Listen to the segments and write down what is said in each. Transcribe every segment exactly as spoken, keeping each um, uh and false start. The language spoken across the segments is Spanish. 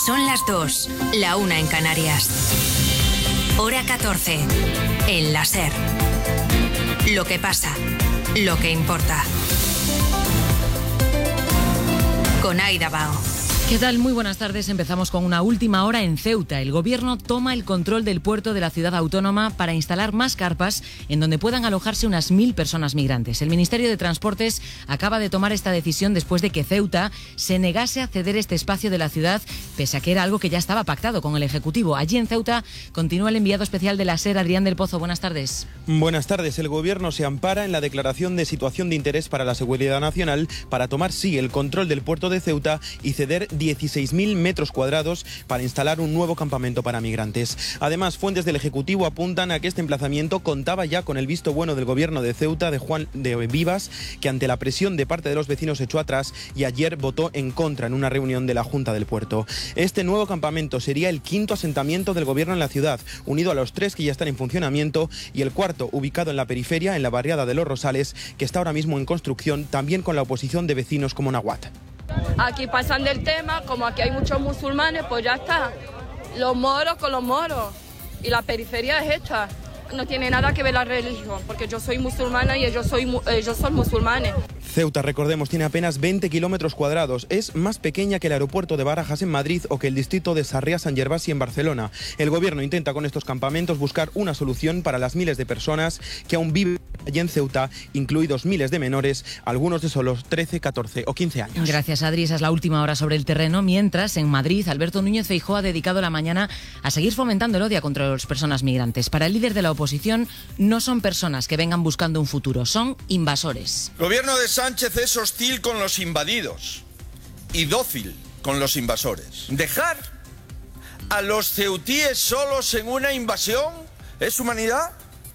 Son las dos, la una en Canarias. Hora catorce, en la SER. Lo que pasa, lo que importa. Con Aida Bao. ¿Qué tal? Muy buenas tardes. Empezamos con una última hora en Ceuta. El gobierno toma el control del puerto de la ciudad autónoma para instalar más carpas en donde puedan alojarse unas mil personas migrantes. El Ministerio de Transportes acaba de tomar esta decisión después de que Ceuta se negase a ceder este espacio de la ciudad, pese a que era algo que ya estaba pactado con el Ejecutivo. Allí en Ceuta continúa el enviado especial de la SER, Adrián del Pozo. Buenas tardes. Buenas tardes. El gobierno se ampara en la declaración de situación de interés para la seguridad nacional para tomar, sí, el control del puerto de Ceuta y ceder dieciséis mil metros cuadrados para instalar un nuevo campamento para migrantes. Además, fuentes del Ejecutivo apuntan a que este emplazamiento contaba ya con el visto bueno del gobierno de Ceuta, de Juan de Vivas, que ante la presión de parte de los vecinos echó atrás y ayer votó en contra en una reunión de la Junta del Puerto. Este nuevo campamento sería el quinto asentamiento del gobierno en la ciudad, unido a los tres que ya están en funcionamiento, y el cuarto ubicado en la periferia, en la barriada de Los Rosales, que está ahora mismo en construcción, también con la oposición de vecinos como Nahuat. Aquí pasan del tema, como aquí hay muchos musulmanes, pues ya está. Los moros con los moros. Y la periferia es esta. No tiene nada que ver la religión, porque yo soy musulmana y ellos, soy, ellos son musulmanes. Ceuta, recordemos, tiene apenas veinte kilómetros cuadrados. Es más pequeña que el aeropuerto de Barajas en Madrid o que el distrito de Sarriá-San Gervasi en Barcelona. El gobierno intenta con estos campamentos buscar una solución para las miles de personas que aún viven allí en Ceuta, incluidos miles de menores, algunos de solo trece, catorce o quince años. Gracias, Adri. Esa es la última hora sobre el terreno. Mientras, en Madrid, Alberto Núñez Feijóo ha dedicado la mañana a seguir fomentando el odio contra las personas migrantes. Para el líder de la oposición, no son personas que vengan buscando un futuro, son invasores. El gobierno de Sánchez es hostil con los invadidos y dócil con los invasores. ¿Dejar a los ceutíes solos en una invasión es humanidad?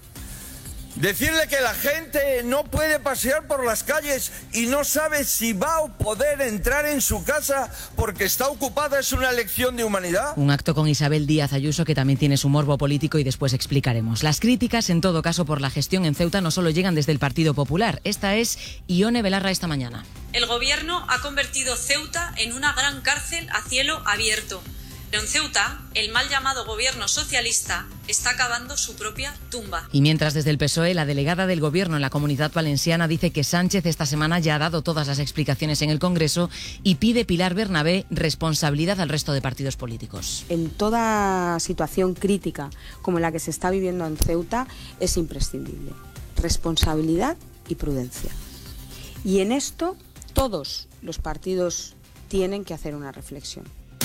Decirle que la gente no puede pasear por las calles y no sabe si va a poder entrar en su casa porque está ocupada es una lección de humanidad. Un acto con Isabel Díaz Ayuso que también tiene su morbo político y después explicaremos. Las críticas, en todo caso, por la gestión en Ceuta no solo llegan desde el Partido Popular. Esta es Ione Belarra esta mañana. El gobierno ha convertido Ceuta en una gran cárcel a cielo abierto. Pero en Ceuta, el mal llamado gobierno socialista está cavando su propia tumba. Y mientras desde el P S O E, la delegada del gobierno en la Comunidad Valenciana dice que Sánchez esta semana ya ha dado todas las explicaciones en el Congreso y pide Pilar Bernabé responsabilidad al resto de partidos políticos. En toda situación crítica como la que se está viviendo en Ceuta es imprescindible responsabilidad y prudencia. Y en esto todos los partidos tienen que hacer una reflexión.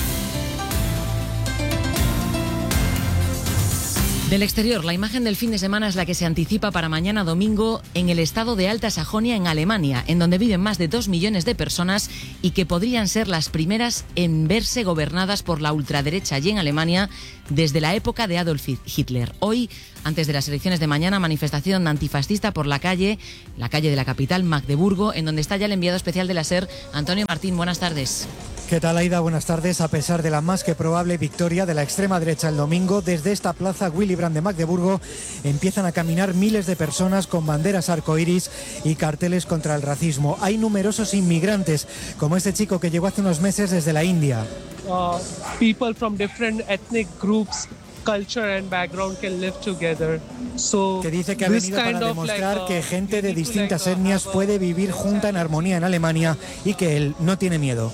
Del exterior, la imagen del fin de semana es la que se anticipa para mañana domingo en el estado de Alta Sajonia, en Alemania, en donde viven más de dos millones de personas y que podrían ser las primeras en verse gobernadas por la ultraderecha allí en Alemania desde la época de Adolf Hitler. Hoy, antes de las elecciones de mañana, manifestación antifascista por la calle, la calle de la capital, Magdeburgo, en donde está ya el enviado especial de la SER, Antonio Martín. Buenas tardes. ¿Qué tal, Aida? Buenas tardes. A pesar de la más que probable victoria de la extrema derecha el domingo, desde esta plaza Willy Brandt de Magdeburgo empiezan a caminar miles de personas con banderas arcoíris y carteles contra el racismo. Hay numerosos inmigrantes, como este chico que llegó hace unos meses desde la India. Uh, people from different ethnic groups, culture and background can live together. So, que dice que ha venido para demostrar like, uh, que gente de distintas like, uh, etnias puede vivir junta en armonía en Alemania y que él no tiene miedo.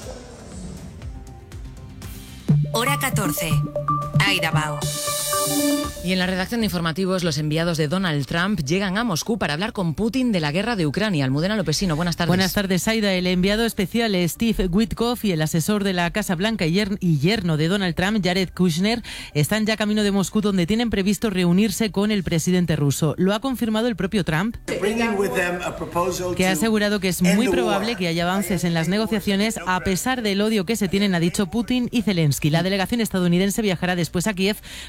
Hora catorce. Aida Bao. Y en la redacción de informativos, los enviados de Donald Trump llegan a Moscú para hablar con Putin de la guerra de Ucrania. Almudena Lopesino, buenas tardes. Buenas tardes, Aida. El enviado especial Steve Witkoff y el asesor de la Casa Blanca y yerno de Donald Trump, Jared Kushner, están ya camino de Moscú, donde tienen previsto reunirse con el presidente ruso. Lo ha confirmado el propio Trump, que ha asegurado que es muy probable que haya avances en las negociaciones a pesar del odio que se tienen, ha dicho Putin y Zelensky. La delegación estadounidense viajará después a Kiev para reunirse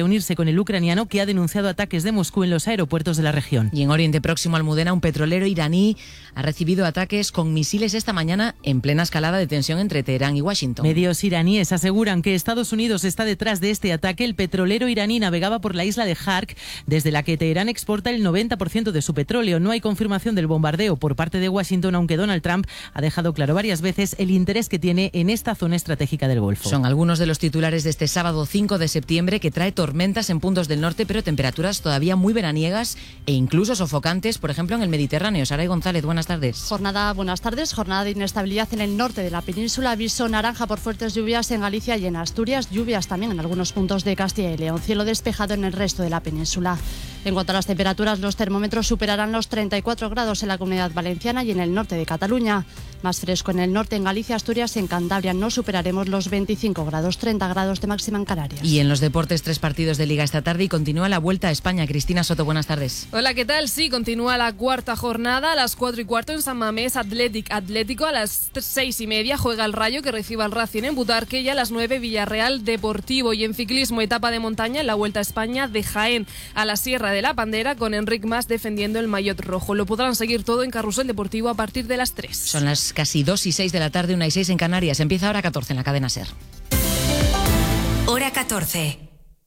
reunirse con el ucraniano, que ha denunciado ataques de Moscú en los aeropuertos de la región. Y en Oriente Próximo, Almudena, un petrolero iraní ha recibido ataques con misiles esta mañana en plena escalada de tensión entre Teherán y Washington. Medios iraníes aseguran que Estados Unidos está detrás de este ataque. El petrolero iraní navegaba por la isla de Jark, desde la que Teherán exporta el noventa por ciento de su petróleo. No hay confirmación del bombardeo por parte de Washington, aunque Donald Trump ha dejado claro varias veces el interés que tiene en esta zona estratégica del Golfo. Son algunos de los titulares de este sábado cinco de septiembre, que trae tormentas en puntos del norte, pero temperaturas todavía muy veraniegas e incluso sofocantes, por ejemplo en el Mediterráneo. Saray González, buenas tardes. Jornada, buenas tardes. Jornada de inestabilidad en el norte de la península. Aviso naranja por fuertes lluvias en Galicia y en Asturias. Lluvias también en algunos puntos de Castilla y León. Cielo despejado en el resto de la península. En cuanto a las temperaturas, los termómetros superarán los treinta y cuatro grados en la Comunidad Valenciana y en el norte de Cataluña. Más fresco en el norte, en Galicia, Asturias y en Cantabria. No superaremos los veinticinco grados, treinta grados de máxima en Canarias. Y en los deportes, tres partidos de Liga esta tarde y continúa la Vuelta a España. Cristina Soto, buenas tardes. Hola, ¿qué tal? Sí, continúa la cuarta jornada a las cuatro y cuarto en San Mamés. Athletic Atlético a las seis y media juega el Rayo, que recibe al Racing en Butarque, y a las nueve Villarreal Deportivo. Y en ciclismo, etapa de montaña en la Vuelta a España de Jaén a la Sierra de la Pandera, con Enric Mas defendiendo el maillot rojo. Lo podrán seguir todo en Carrusel Deportivo a partir de las tres. Son las casi dos y seis de la tarde, una y seis en Canarias. Empieza Hora catorce en la cadena SER. Hora catorce.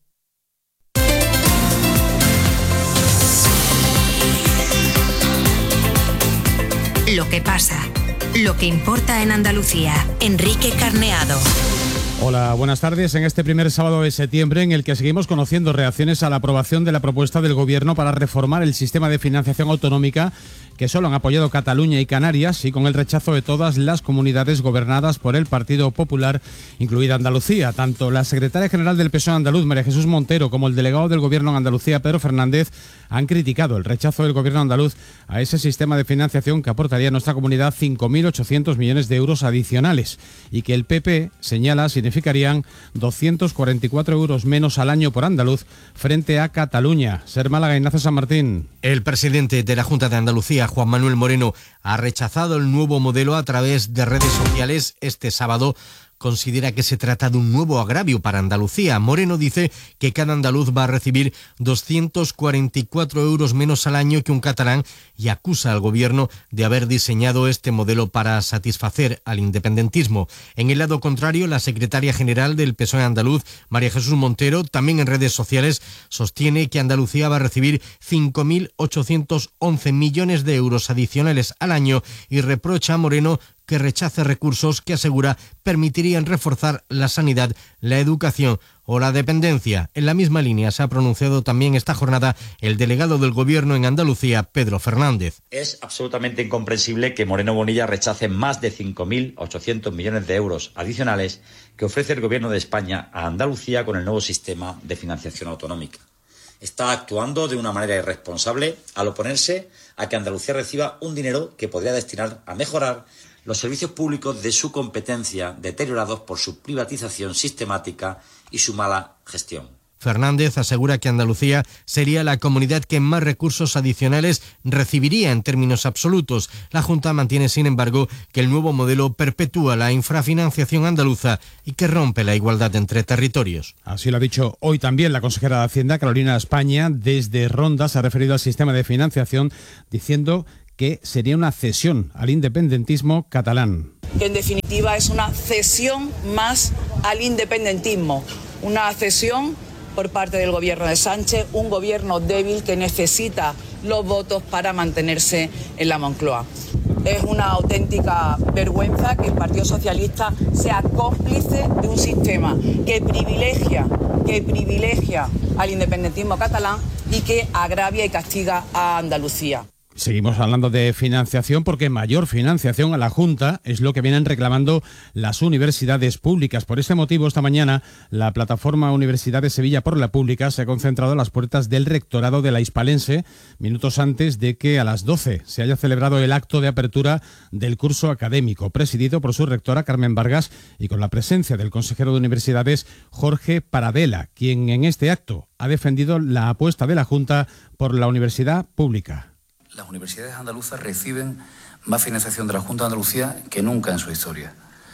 Lo que pasa, lo que importa en Andalucía. Enrique Carneado. Hola, buenas tardes. En este primer sábado de septiembre, en el que seguimos conociendo reacciones a la aprobación de la propuesta del Gobierno para reformar el sistema de financiación autonómica, que solo han apoyado Cataluña y Canarias, y con el rechazo de todas las comunidades gobernadas por el Partido Popular, incluida Andalucía. Tanto la secretaria general del P S O E andaluz, María Jesús Montero, como el delegado del Gobierno en Andalucía, Pedro Fernández, han criticado el rechazo del Gobierno andaluz a ese sistema de financiación que aportaría a nuestra comunidad cinco mil ochocientos millones de euros adicionales, y que el P P señala significarían doscientos cuarenta y cuatro euros menos al año por andaluz frente a Cataluña. Ser Málaga, Ignacio San Martín. El presidente de la Junta de Andalucía, Juan Manuel Moreno, ha rechazado el nuevo modelo a través de redes sociales este sábado. Considera que se trata de un nuevo agravio para Andalucía. Moreno dice que cada andaluz va a recibir doscientos cuarenta y cuatro euros menos al año que un catalán, y acusa al gobierno de haber diseñado este modelo para satisfacer al independentismo. En el lado contrario, la secretaria general del P S O E andaluz, María Jesús Montero, también en redes sociales, sostiene que Andalucía va a recibir cinco mil ochocientos once millones de euros adicionales al año, y reprocha a Moreno que rechace recursos que asegura permitirían reforzar la sanidad, la educación o la dependencia. En la misma línea se ha pronunciado también esta jornada el delegado del Gobierno en Andalucía, Pedro Fernández. Es absolutamente incomprensible que Moreno Bonilla rechace más de cinco mil ochocientos millones de euros adicionales que ofrece el Gobierno de España a Andalucía con el nuevo sistema de financiación autonómica. Está actuando de una manera irresponsable al oponerse a que Andalucía reciba un dinero que podría destinar a mejorar los servicios públicos de su competencia, deteriorados por su privatización sistemática y su mala gestión. Fernández asegura que Andalucía sería la comunidad que más recursos adicionales recibiría en términos absolutos. La Junta mantiene, sin embargo, que el nuevo modelo perpetúa la infrafinanciación andaluza y que rompe la igualdad entre territorios. Así lo ha dicho hoy también la consejera de Hacienda, Carolina España. Desde Ronda se ha referido al sistema de financiación, diciendo que sería una cesión al independentismo catalán. Que en definitiva es una cesión más al independentismo, una cesión por parte del gobierno de Sánchez, un gobierno débil que necesita los votos para mantenerse en la Moncloa. Es una auténtica vergüenza que el Partido Socialista sea cómplice de un sistema que privilegia, que privilegia al independentismo catalán y que agravia y castiga a Andalucía. Seguimos hablando de financiación, porque mayor financiación a la Junta es lo que vienen reclamando las universidades públicas. Por este motivo, esta mañana, la plataforma Universidad de Sevilla por la Pública se ha concentrado a las puertas del rectorado de la Hispalense, minutos antes de que a las doce se haya celebrado el acto de apertura del curso académico, presidido por su rectora Carmen Vargas y con la presencia del consejero de Universidades Jorge Paradela, quien en este acto ha defendido la apuesta de la Junta por la universidad pública. Las universidades andaluzas reciben más financiación de la Junta de Andalucía que nunca en su historia.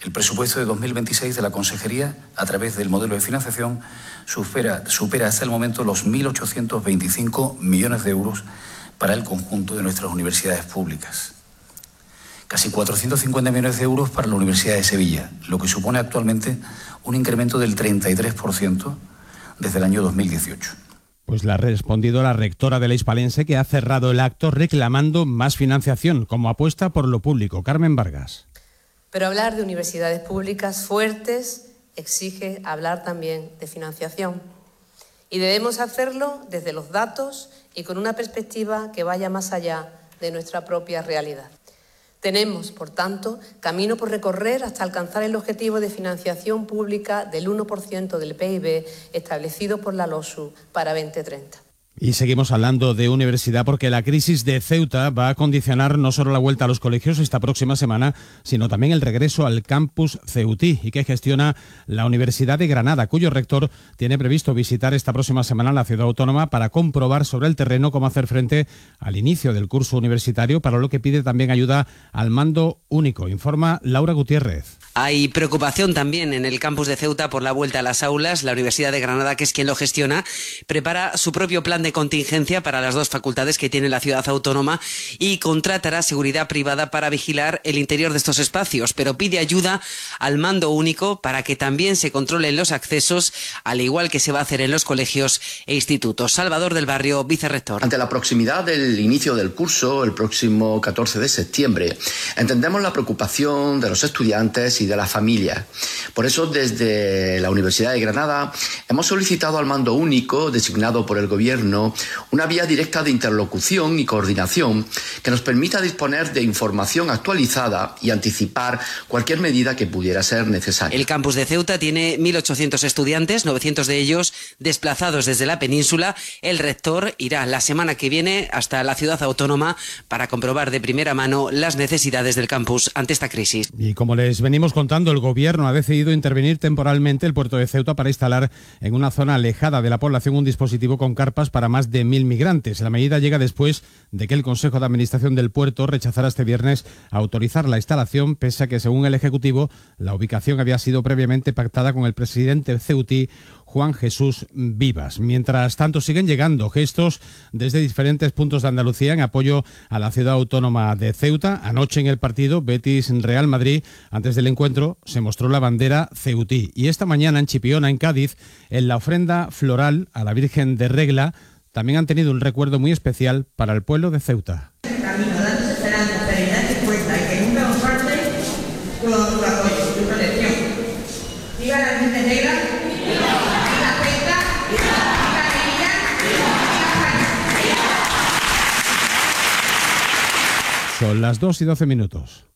El presupuesto de dos mil veintiséis de la Consejería, a través del modelo de financiación, supera, supera hasta el momento los mil ochocientos veinticinco millones de euros para el conjunto de nuestras universidades públicas. Casi cuatrocientos cincuenta millones de euros para la Universidad de Sevilla, lo que supone actualmente un incremento del treinta y tres por ciento desde el año dos mil dieciocho. Pues le ha respondido la rectora de la Hispalense, que ha cerrado el acto reclamando más financiación como apuesta por lo público. Carmen Vargas. Pero hablar de universidades públicas fuertes exige hablar también de financiación. Y debemos hacerlo desde los datos y con una perspectiva que vaya más allá de nuestra propia realidad. Tenemos, por tanto, camino por recorrer hasta alcanzar el objetivo de financiación pública del uno por ciento del P I B establecido por la LOSU para veinte treinta. Y seguimos hablando de universidad porque la crisis de Ceuta va a condicionar no solo la vuelta a los colegios esta próxima semana, sino también el regreso al campus ceutí y que gestiona la Universidad de Granada, cuyo rector tiene previsto visitar esta próxima semana la ciudad autónoma para comprobar sobre el terreno cómo hacer frente al inicio del curso universitario, para lo que pide también ayuda al mando único. Informa Laura Gutiérrez. Hay preocupación también en el campus de Ceuta por la vuelta a las aulas. La Universidad de Granada, que es quien lo gestiona, prepara su propio plan de contingencia para las dos facultades que tiene la ciudad autónoma y contratará seguridad privada para vigilar el interior de estos espacios, pero pide ayuda al mando único para que también se controlen los accesos, al igual que se va a hacer en los colegios e institutos. Salvador del Barrio, vicerrector. Ante la proximidad del inicio del curso, el próximo catorce de septiembre, entendemos la preocupación de los estudiantes y de la familia. Por eso, desde la Universidad de Granada hemos solicitado al mando único designado por el Gobierno una vía directa de interlocución y coordinación que nos permita disponer de información actualizada y anticipar cualquier medida que pudiera ser necesaria. El campus de Ceuta tiene mil ochocientos estudiantes, novecientos de ellos desplazados desde la península. El rector irá la semana que viene hasta la ciudad autónoma para comprobar de primera mano las necesidades del campus ante esta crisis. Y como les venimos contando, el Gobierno ha decidido intervenir temporalmente el puerto de Ceuta para instalar en una zona alejada de la población un dispositivo con carpas para más de mil migrantes. La medida llega después de que el Consejo de Administración del puerto rechazara este viernes autorizar la instalación, pese a que, según el Ejecutivo, la ubicación había sido previamente pactada con el presidente ceutí, Juan Jesús Vivas. Mientras tanto, siguen llegando gestos desde diferentes puntos de Andalucía en apoyo a la ciudad autónoma de Ceuta. Anoche, en el partido Betis-Real Madrid, antes del encuentro, se mostró la bandera ceutí. Y esta mañana en Chipiona, en Cádiz, en la ofrenda floral a la Virgen de Regla, también han tenido un recuerdo muy especial para el pueblo de Ceuta. Camino, dándos esperanza, serenidad y cuenta, y que nunca os falte con tu apoyo, tu protección. ¡Viva la Virgen de Regla! Son las dos y doce minutos.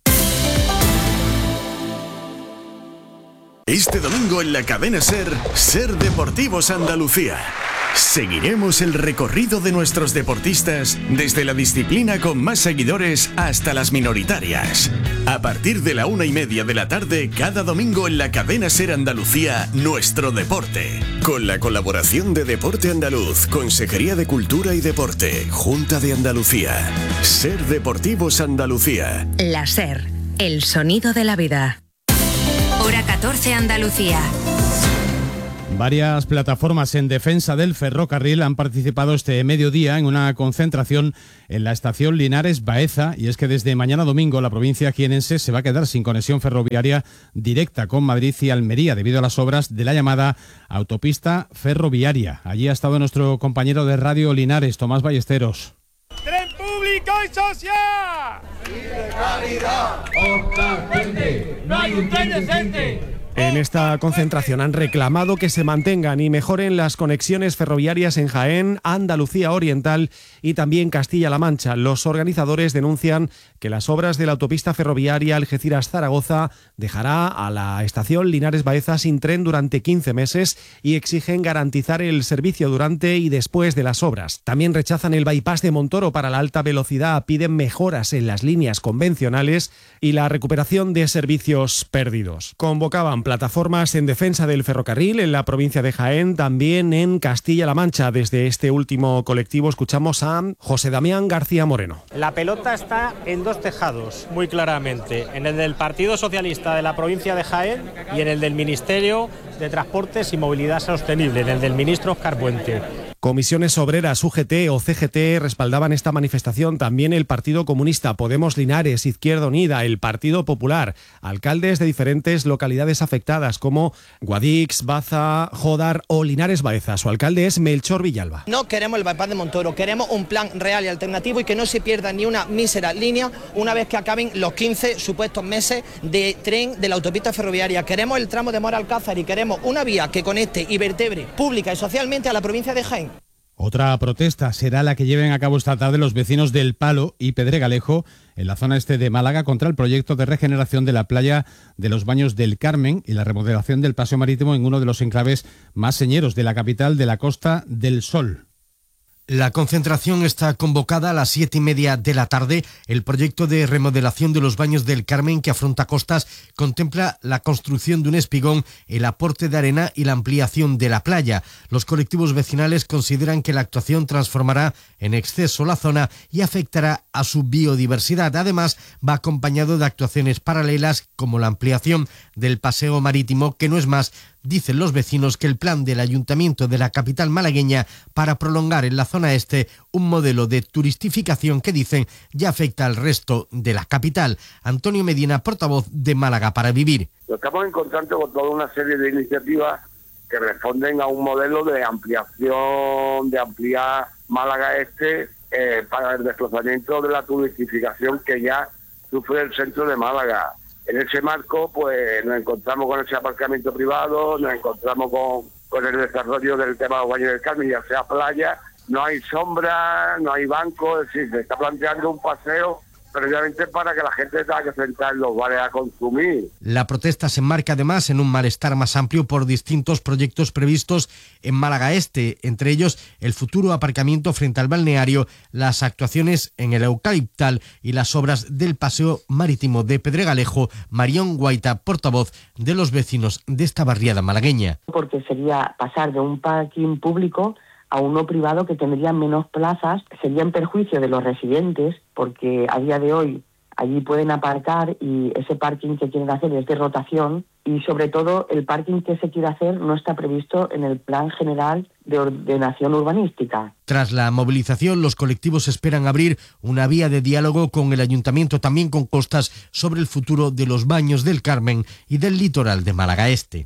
Este domingo en la cadena SER, SER Deportivos Andalucía. Seguiremos el recorrido de nuestros deportistas desde la disciplina con más seguidores hasta las minoritarias. A partir de la una y media de la tarde, cada domingo en la cadena SER Andalucía, Nuestro Deporte. Con la colaboración de Deporte Andaluz, Consejería de Cultura y Deporte, Junta de Andalucía. SER Deportivos Andalucía. La SER, el sonido de la vida. Hora catorce, Andalucía. Varias plataformas en defensa del ferrocarril han participado este mediodía en una concentración en la estación Linares Baeza, y es que desde mañana domingo la provincia jienense se va a quedar sin conexión ferroviaria directa con Madrid y Almería debido a las obras de la llamada autopista ferroviaria. Allí ha estado nuestro compañero de Radio Linares, Tomás Ballesteros. ¡Tren público y social! ¡Y de calidad! ¡Otra gente! ¡No hay un tren decente! En esta concentración han reclamado que se mantengan y mejoren las conexiones ferroviarias en Jaén, Andalucía Oriental y también Castilla-La Mancha. Los organizadores denuncian que las obras de la autopista ferroviaria Algeciras-Zaragoza dejará a la estación Linares Baeza sin tren durante quince meses y exigen garantizar el servicio durante y después de las obras. También rechazan el bypass de Montoro para la alta velocidad, piden mejoras en las líneas convencionales y la recuperación de servicios perdidos. Convocaban plataformas en defensa del ferrocarril en la provincia de Jaén, también en Castilla-La Mancha. Desde este último colectivo escuchamos a José Damián García Moreno. La pelota está en dos tejados, muy claramente, en el del Partido Socialista de la provincia de Jaén y en el del Ministerio de Transportes y Movilidad Sostenible, en el del ministro Óscar Puente. Comisiones Obreras, U G T o C G T respaldaban esta manifestación, también el Partido Comunista, Podemos Linares, Izquierda Unida, el Partido Popular, alcaldes de diferentes localidades afectadas como Guadix, Baza, Jodar o Linares Baeza. Su alcalde es Melchor Villalba. No queremos el bypass de Montoro, queremos un plan real y alternativo y que no se pierda ni una mísera línea una vez que acaben los quince supuestos meses de tren de la autopista ferroviaria. Queremos el tramo de Mora Alcázar y queremos una vía que conecte y vertebre pública y socialmente a la provincia de Jaén. Otra protesta será la que lleven a cabo esta tarde los vecinos del Palo y Pedregalejo en la zona este de Málaga contra el proyecto de regeneración de la playa de los Baños del Carmen y la remodelación del paseo marítimo en uno de los enclaves más señeros de la capital de la Costa del Sol. La concentración está convocada a las siete y media de la tarde. El proyecto de remodelación de los Baños del Carmen, que afronta costas, contempla la construcción de un espigón, el aporte de arena y la ampliación de la playa. Los colectivos vecinales consideran que la actuación transformará en exceso la zona y afectará a su biodiversidad. Además, va acompañado de actuaciones paralelas como la ampliación del paseo marítimo, que no es más, dicen los vecinos, que el plan del ayuntamiento de la capital malagueña para prolongar en la zona este un modelo de turistificación que dicen ya afecta al resto de la capital. Antonio Medina, portavoz de Málaga para Vivir. Estamos encontrando con toda una serie de iniciativas que responden a un modelo de ampliación, de ampliar Málaga este eh, para el desplazamiento de la turistificación que ya sufre el centro de Málaga. En ese marco, pues nos encontramos con ese aparcamiento privado, nos encontramos con, con el desarrollo del tema de los Baños del Carmen, ya sea playa, no hay sombra, no hay banco, es decir, se está planteando un paseo previamente para que la gente tenga que sentar en los bares a consumir. La protesta se enmarca además en un malestar más amplio por distintos proyectos previstos en Málaga Este, entre ellos el futuro aparcamiento frente al balneario, las actuaciones en el Eucaliptal y las obras del paseo marítimo de Pedregalejo. Marión Guaita, portavoz de los vecinos de esta barriada malagueña. Porque sería pasar de un parking público a uno privado que tendría menos plazas, sería en perjuicio de los residentes, porque a día de hoy allí pueden aparcar y ese parking que quieren hacer es de rotación y sobre todo el parking que se quiere hacer no está previsto en el Plan General de Ordenación Urbanística. Tras la movilización, los colectivos esperan abrir una vía de diálogo con el ayuntamiento, también con costas, sobre el futuro de los Baños del Carmen y del litoral de Málaga Este.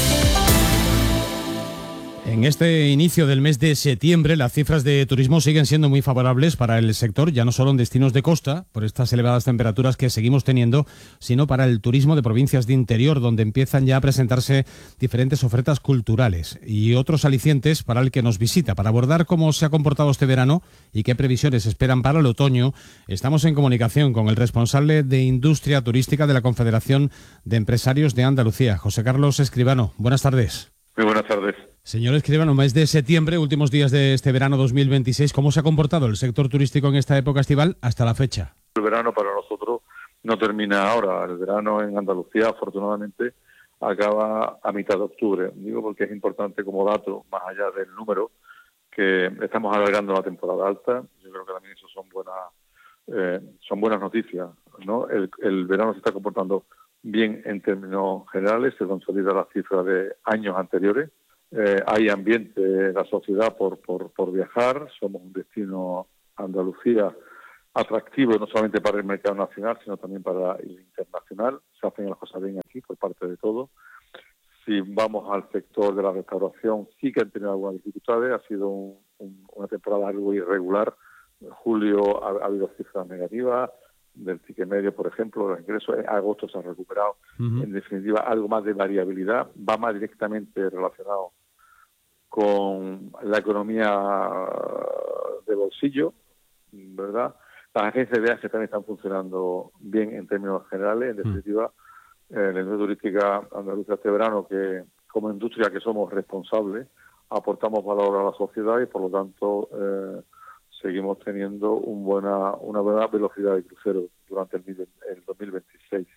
En este inicio del mes de septiembre, las cifras de turismo siguen siendo muy favorables para el sector, ya no solo en destinos de costa, por estas elevadas temperaturas que seguimos teniendo, sino para el turismo de provincias de interior, donde empiezan ya a presentarse diferentes ofertas culturales y otros alicientes para el que nos visita. Para abordar cómo se ha comportado este verano y qué previsiones esperan para el otoño, estamos en comunicación con el responsable de Industria Turística de la Confederación de Empresarios de Andalucía, José Carlos Escribano. Buenas tardes. Muy buenas tardes. Señor Escribano, mes de septiembre, últimos días de este verano dos mil veintiséis, ¿cómo se ha comportado el sector turístico en esta época estival hasta la fecha? El verano para nosotros no termina ahora. El verano en Andalucía, afortunadamente, acaba a mitad de octubre. Digo porque es importante como dato, más allá del número, que estamos alargando la temporada alta. Yo creo que también eso son buenas, eh, son buenas noticias, ¿no? El, el verano se está comportando bien en términos generales, se consolida la cifra de años anteriores. Eh, hay ambiente en la sociedad por, por, por viajar, somos un destino, Andalucía, atractivo no solamente para el mercado nacional, sino también para el internacional. Se hacen las cosas bien aquí por parte de todos. Si vamos al sector de la restauración, sí que han tenido algunas dificultades, ha sido un, un, una temporada algo irregular. En julio ha, ha habido cifras negativas, del ticket medio, por ejemplo, los ingresos, en agosto se han recuperado. Uh-huh. En definitiva, algo más de variabilidad, va más directamente relacionado con la economía de bolsillo, ¿verdad? Las agencias de viajes también están funcionando bien en términos generales. En definitiva, uh-huh. eh, la industria turística andaluza este verano, que como industria que somos responsables, aportamos valor a la sociedad y por lo tanto eh, seguimos teniendo un buena, una buena velocidad de crucero durante el, el dos mil veintiséis.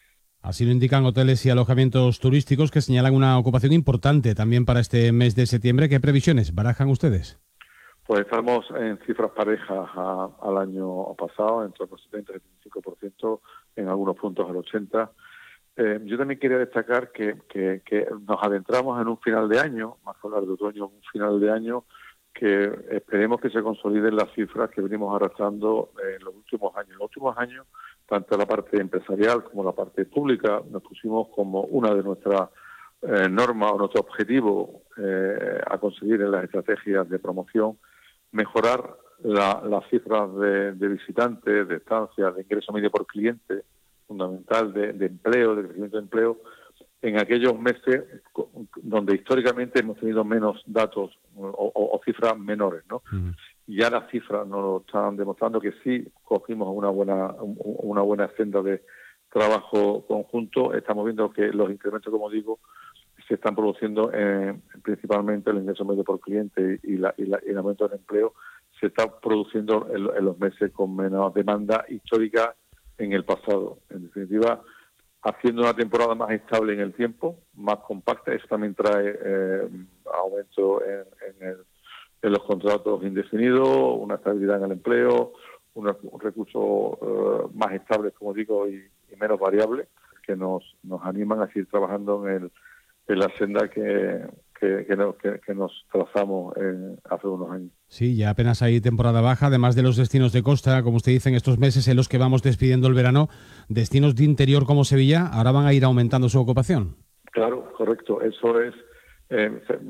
Así lo indican hoteles y alojamientos turísticos, que señalan una ocupación importante también para este mes de septiembre. ¿Qué previsiones barajan ustedes? Pues estamos en cifras parejas a, al año pasado, en torno al setenta a setenta y cinco por ciento, en algunos puntos al ochenta por ciento. Eh, yo también quería destacar que, que, que nos adentramos en un final de año, más que hablar de otoño, un final de año que esperemos que se consoliden las cifras que venimos arrastrando en los últimos años. En los últimos años, tanto la parte empresarial como la parte pública, nos pusimos como una de nuestras eh, normas o nuestro objetivo eh, a conseguir en las estrategias de promoción, mejorar la, las cifras de, de visitantes, de estancias, de ingreso medio por cliente, fundamental, de, de empleo, de crecimiento de empleo, en aquellos meses donde históricamente hemos tenido menos datos o, o, o cifras menores, ¿no? Uh-huh. Y ya las cifras nos lo están demostrando que sí cogimos una buena una buena senda de trabajo conjunto. Estamos viendo que los incrementos, como digo, se están produciendo en, principalmente el ingreso medio por cliente y, la, y, la, y el aumento del empleo se está produciendo en, en los meses con menos demanda histórica en el pasado. En definitiva, haciendo una temporada más estable en el tiempo, más compacta. Eso también trae eh, aumento en, en, el, en los contratos indefinidos, una estabilidad en el empleo, unos recursos eh, más estables, como digo, y, y menos variables, que nos, nos animan a seguir trabajando en, el, en la senda que, que, que, nos, que, que nos trazamos en, hace unos años. Sí, ya apenas hay temporada baja, además de los destinos de costa, como usted dice, en estos meses en los que vamos despidiendo el verano, destinos de interior como Sevilla ahora van a ir aumentando su ocupación. Claro, correcto. Eso es eh,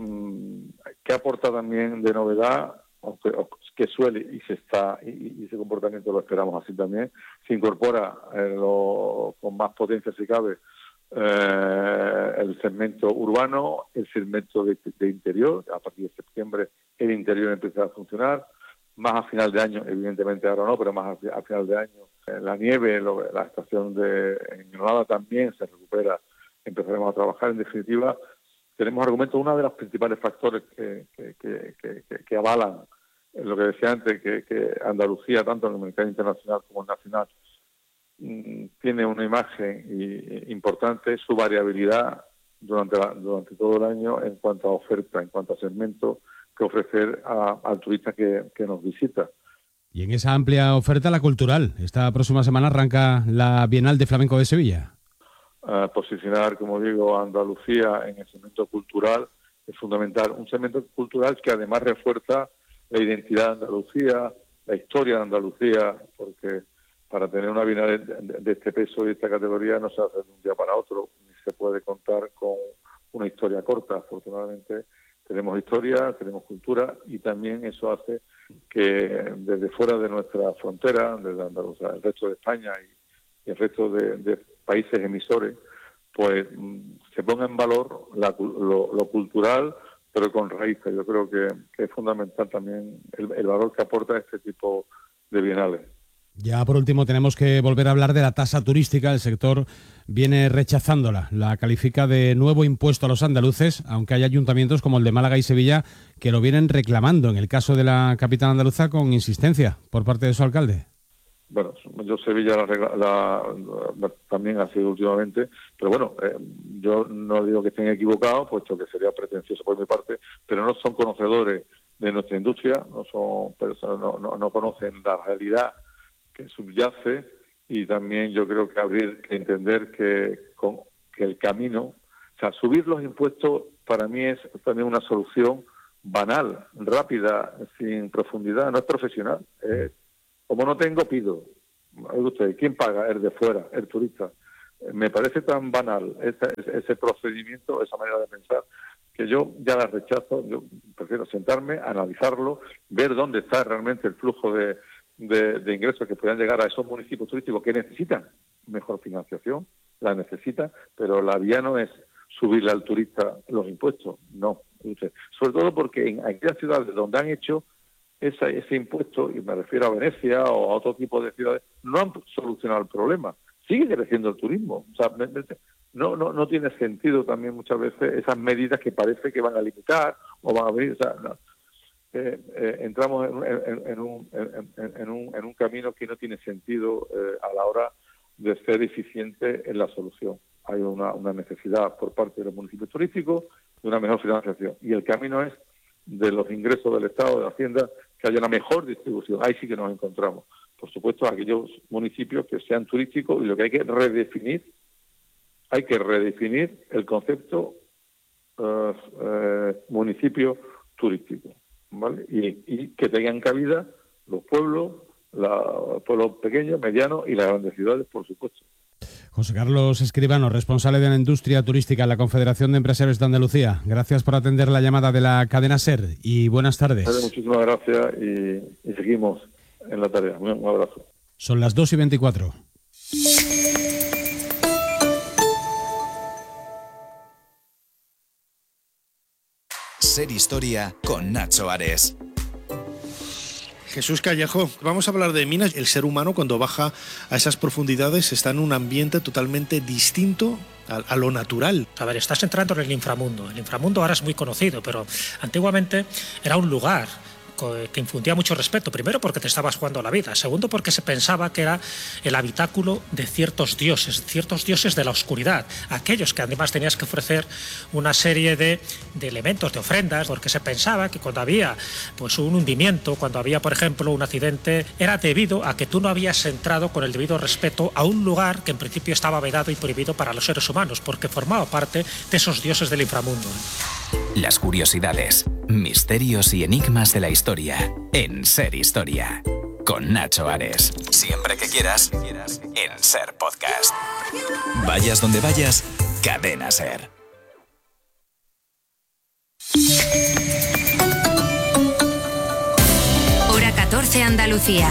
que aporta también de novedad, aunque que suele y se está y, y ese comportamiento lo esperamos así también. Se incorpora eh, lo, con más potencia si cabe eh, el segmento urbano, el segmento de, de interior. A partir de septiembre el interior empieza a funcionar, más a final de año, evidentemente ahora no, pero más a, a final de año. Eh, la nieve, lo, la estación de en Granada también se recupera, empezaremos a trabajar. En definitiva, tenemos argumentos, uno de los principales factores que, que, que, que, que avalan lo que decía antes, que, que Andalucía, tanto en el mercado internacional como en nacional, mmm, tiene una imagen y, importante, su variabilidad durante, la, durante todo el año en cuanto a oferta, en cuanto a segmentos que ofrecer a, al turista que, que nos visita. Y en esa amplia oferta, la cultural. Esta próxima semana arranca la Bienal de Flamenco de Sevilla. Uh, posicionar, como digo, a Andalucía en el segmento cultural es fundamental. Un segmento cultural que además refuerza la identidad de Andalucía, la historia de Andalucía, porque para tener una Bienal de, de, de este peso y esta categoría no se hace de un día para otro, ni se puede contar con una historia corta. Afortunadamente tenemos historia, tenemos cultura y también eso hace que desde fuera de nuestra frontera, desde Andalucía, el resto de España y, y el resto de, de países emisores, pues se ponga en valor la, lo, lo cultural, pero con raíces. Yo creo que, que es fundamental también el, el valor que aporta este tipo de bienales. Ya por último tenemos que volver a hablar de la tasa turística. El sector viene rechazándola. La califica de nuevo impuesto a los andaluces, aunque hay ayuntamientos como el de Málaga y Sevilla que lo vienen reclamando. En el caso de la capital andaluza, con insistencia por parte de su alcalde. Bueno, yo Sevilla la, la, la, también ha sido últimamente, pero bueno, eh, yo no digo que estén equivocados, puesto que sería pretencioso por mi parte, pero no son conocedores de nuestra industria, no son personas, no, no, no conocen la realidad que subyace, y también yo creo que habría que entender que, con, que el camino, o sea, subir los impuestos para mí es también una solución banal, rápida, sin profundidad, no es profesional. Eh, como no tengo, pido. Usted, ¿quién paga? El de fuera, el turista. Eh, me parece tan banal ese, ese procedimiento, esa manera de pensar, que yo ya la rechazo. Yo prefiero sentarme, analizarlo, ver dónde está realmente el flujo de De, de ingresos que puedan llegar a esos municipios turísticos que necesitan mejor financiación, la necesitan, pero la vía no es subirle al turista los impuestos, no. Sobre todo porque en aquellas ciudades donde han hecho esa, ese impuesto, y me refiero a Venecia o a otro tipo de ciudades, no han solucionado el problema. Sigue creciendo el turismo. O sea, no, no, no tiene sentido también muchas veces esas medidas que parece que van a limitar o van a venir. O sea, no. Eh, eh, entramos en, en, en, un, en, en, un, en un camino que no tiene sentido eh, a la hora de ser eficiente en la solución. Hay una, una necesidad por parte de los municipios turísticos de una mejor financiación. Y el camino es de los ingresos del Estado, de Hacienda, que haya una mejor distribución. Ahí sí que nos encontramos. Por supuesto, aquellos municipios que sean turísticos, y lo que hay que redefinir, hay que redefinir el concepto uh, uh, municipio turístico, ¿vale? Y, y que tengan cabida los pueblos, los pueblos pequeños, medianos y las grandes ciudades, por supuesto. José Carlos Escribano, responsable de la industria turística en la Confederación de Empresarios de Andalucía. Gracias por atender la llamada de la cadena SER y buenas tardes. Muchísimas gracias y, y seguimos en la tarea. Un, un abrazo. Son las dos y veinticuatro. SER Historia con Nacho Ares. Jesús Callejo, vamos a hablar de minas. El ser humano, cuando baja a esas profundidades, está en un ambiente totalmente distinto a, a lo natural. A ver, estás entrando en el inframundo. El inframundo ahora es muy conocido, pero antiguamente era un lugar que infundía mucho respeto. Primero, porque te estabas jugando la vida. Segundo, porque se pensaba que era el habitáculo de ciertos dioses, ciertos dioses de la oscuridad. Aquellos que además tenías que ofrecer una serie de, de elementos, de ofrendas, porque se pensaba que cuando había pues un hundimiento, cuando había, por ejemplo, un accidente, era debido a que tú no habías entrado con el debido respeto a un lugar que en principio estaba vedado y prohibido para los seres humanos, porque formaba parte de esos dioses del inframundo. Las curiosidades, misterios y enigmas de la historia en SER Historia con Nacho Ares. Siempre que quieras, en SER Podcast. Vayas donde vayas, Cadena SER. Hora catorce Andalucía.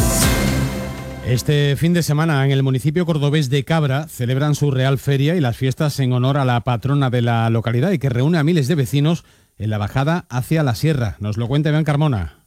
Este fin de semana en el municipio cordobés de Cabra celebran su Real Feria y las fiestas en honor a la patrona de la localidad y que reúne a miles de vecinos en la bajada hacia la sierra. Nos lo cuenta Iván Carmona.